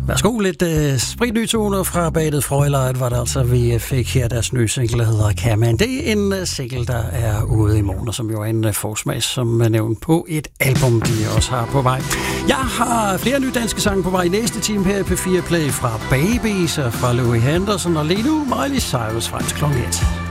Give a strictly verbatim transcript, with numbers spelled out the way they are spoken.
Værsgo, lidt uh, spritny toner fra Badet Frøjlejret var det altså, vi fik her deres nye single, der hedder Kærmand. Det er en uh, single, der er ude i morgen, som jo er en uh, forsmag, som er nævnt på et album, de også har på vej. Jeg har flere nye danske sange på vej i næste time her i P fire Play fra Babies og fra Louis Henderson og lige nu Miley Cyrus frem til klokken et.